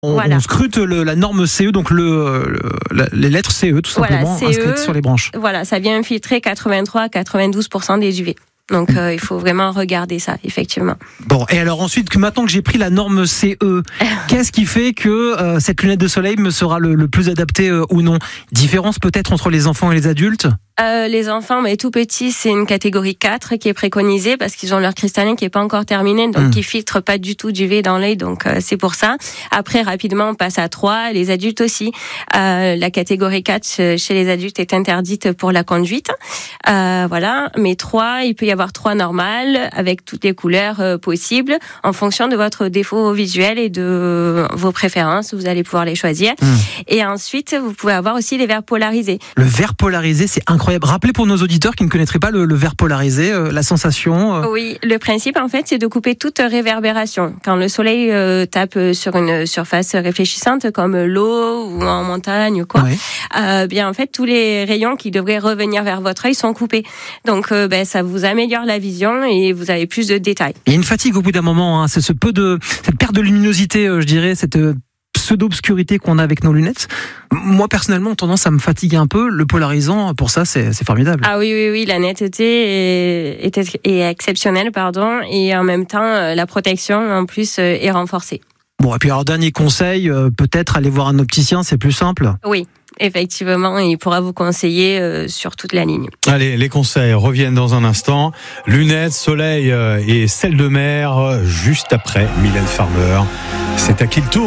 On scrute la norme CE, donc les lettres CE, tout simplement, CE, inscrites sur les branches. Voilà, ça vient infiltrer 83 à 92% des UV. Donc, il faut vraiment regarder ça, effectivement. Bon, et alors ensuite, maintenant que j'ai pris la norme CE, qu'est-ce qui fait que cette lunette de soleil me sera le plus adaptée ou non ? Différence peut-être entre les enfants et les adultes ? Les enfants, mais tout petits, c'est une catégorie 4 qui est préconisée parce qu'ils ont leur cristallin qui est pas encore terminé, donc qui filtre pas du tout d'UV dans l'œil, donc c'est pour ça. Après, rapidement, on passe à 3, les adultes aussi. La catégorie 4 chez les adultes est interdite pour la conduite. Voilà, mais 3, il peut y avoir 3 normales avec toutes les couleurs possibles en fonction de votre défaut visuel et de vos préférences, vous allez pouvoir les choisir. Et ensuite, vous pouvez avoir aussi les verres polarisés. Le verre polarisé, c'est incroyable. Rappelez pour nos auditeurs qui ne connaîtraient pas le verre polarisé, la sensation. Oui, le principe en fait, c'est de couper toute réverbération. Quand le soleil tape sur une surface réfléchissante comme l'eau ou en montagne ou quoi, bien en fait tous les rayons qui devraient revenir vers votre œil sont coupés. Donc ça vous améliore la vision et vous avez plus de détails. Il y a une fatigue au bout d'un moment, hein. C'est cette perte de luminosité, je dirais, cette pseudo-obscurité qu'on a avec nos lunettes. Moi, personnellement, tendance à me fatiguer un peu. Le polarisant, pour ça, c'est formidable. Ah oui, la netteté est exceptionnelle, et en même temps, la protection, en plus, est renforcée. Bon, et puis alors, dernier conseil, peut-être aller voir un opticien, c'est plus simple. Oui. Effectivement, il pourra vous conseiller sur toute la ligne. Allez, les conseils reviennent dans un instant. Lunettes, soleil et sel de mer, juste après Mylène Farmer. C'est à qui le tour ?